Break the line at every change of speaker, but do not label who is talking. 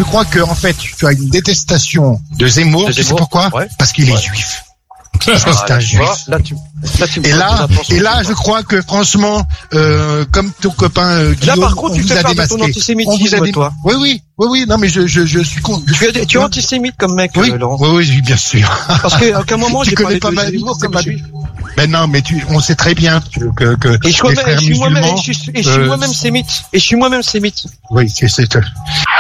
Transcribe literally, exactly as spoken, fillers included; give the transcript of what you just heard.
je crois que en fait, tu as une détestation de Zemmour.
De
Tu sais
Zemmour,
pourquoi?
ouais.
Parce qu'il est
Ouais.
juif. Parce que
Ah,
c'est un
là, tu
juif.
vois, là, tu, là, tu me
Et
poses
là,
ton attention,
et là,
tu
je
vois.
crois que franchement, euh, comme ton copain euh,
Là,
Guillaume,
par contre,
on
tu
vous
fais
a
part de
démasqué.
ton antisémitisme,
On vous a dé-
toi.
Oui, oui, oui, oui. Non, mais je, je, je suis con. Je
Tu
suis
es, tu es antisémite comme mec,
Oui,
euh, Laurent.
oui, oui, oui, bien sûr.
Parce qu'à aucun moment,
Tu
j'ai
connais
parlé
pas
de
ma vie,
Zemmour
c'est
comme un
possible.
juif.
Ben non, mais tu, on sait très bien que, que, que
Et je suis
les
moi-même,
frères
et je suis moi-même,
musulmans.
et je suis, et je suis
euh,
moi-même sémite. Et je suis moi-même sémite.
Oui, c'est, c'est,